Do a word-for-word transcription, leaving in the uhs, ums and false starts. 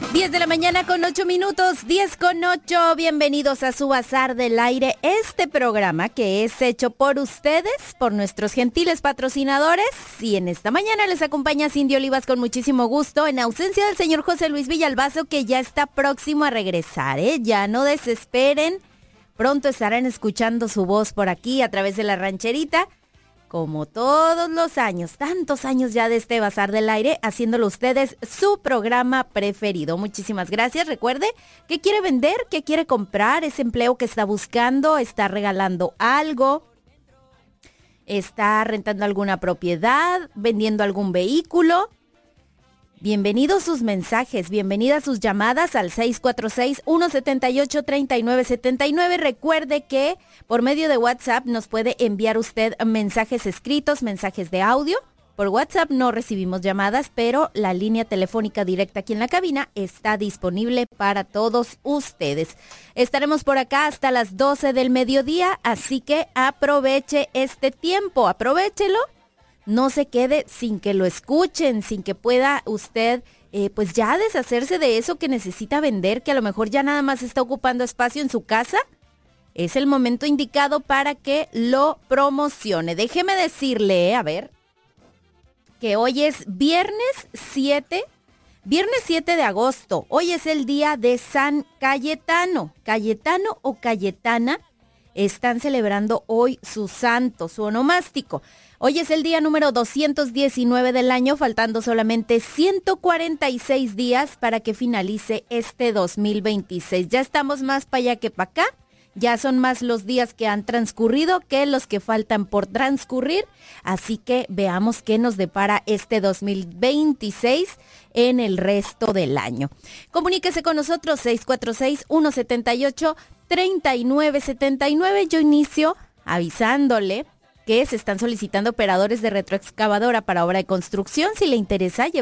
diez de la mañana con ocho minutos, diez con ocho. Bienvenidos a su Bazar del Aire, este programa que es hecho por ustedes, por nuestros gentiles patrocinadores. Y en esta mañana les acompaña Cindy Olivas con muchísimo gusto, en ausencia del señor José Luis Villalbazo, que ya está próximo a regresar, ¿eh? Ya no desesperen, pronto estarán escuchando su voz por aquí a través de la rancherita. Como todos los años, tantos años ya de este Bazar del Aire, haciéndolo ustedes su programa preferido. Muchísimas gracias. Recuerde que quiere vender, que quiere comprar, ese empleo que está buscando, está regalando algo, está rentando alguna propiedad, vendiendo algún vehículo. Bienvenidos sus mensajes, bienvenidas sus llamadas al seis cuatro seis, uno siete ocho, tres nueve siete nueve. Recuerde que por medio de WhatsApp nos puede enviar usted mensajes escritos, mensajes de audio. Por WhatsApp no recibimos llamadas, pero la línea telefónica directa aquí en la cabina está disponible para todos ustedes. Estaremos por acá hasta las doce del mediodía, así que aproveche este tiempo, aprovéchelo. No se quede sin que lo escuchen, sin que pueda usted eh, pues ya deshacerse de eso que necesita vender, que a lo mejor ya nada más está ocupando espacio en su casa. Es el momento indicado para que lo promocione. Déjeme decirle, a ver, que hoy es viernes siete, viernes siete de agosto. Hoy es el día de San Cayetano. Cayetano o Cayetana están celebrando hoy su santo, su onomástico. Hoy es el día número doscientos diecinueve del año, faltando solamente ciento cuarenta y seis días para que finalice este dos mil veintiséis. Ya estamos más para allá que para acá, ya son más los días que han transcurrido que los que faltan por transcurrir, así que veamos qué nos depara este dos mil veintiséis en el resto del año. Comuníquese con nosotros seis cuatro seis, uno siete ocho, tres nueve siete nueve. Yo inicio avisándole que se están solicitando operadores de retroexcavadora para obra de construcción. Si le interesa,